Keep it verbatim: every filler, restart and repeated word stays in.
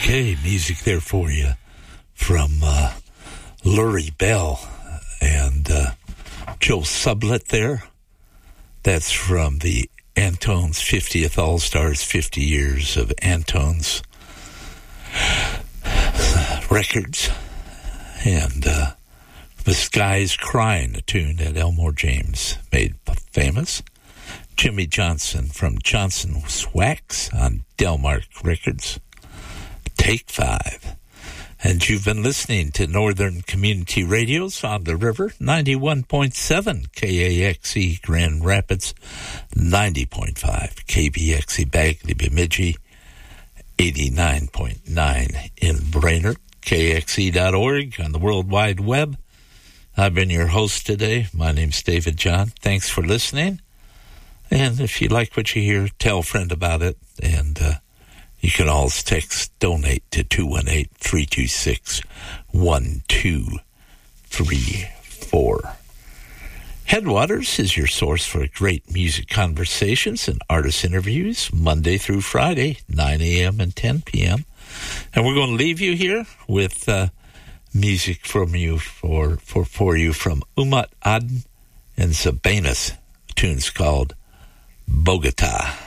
Okay, music there for you from uh, Lurie Bell and uh, Joe Sublett there. That's from the Antones fiftieth All-Stars, fifty years of Antones records. And uh, The Sky's Crying, a tune that Elmore James made famous. Jimmy Johnson from Johnson's Wax on Delmark Records. Take Five. And you've been listening to Northern Community Radio's On the River, ninety-one point seven K A X E Grand Rapids, ninety point five K B X E Bagley Bemidji, eighty-nine point nine in Brainerd, K X E dot org on the World Wide Web. I've been your host today. My name's David John. Thanks for listening. And if you like what you hear, tell a friend about it. And uh, you can always text donate to two one eight, three two six, one two three four. Headwaters is your source for great music conversations and artist interviews Monday through Friday, nine a.m. and ten p.m. And we're going to leave you here with uh, music from you for, for, for you from Umut Aden and Zabanus. The tune's called Bogota.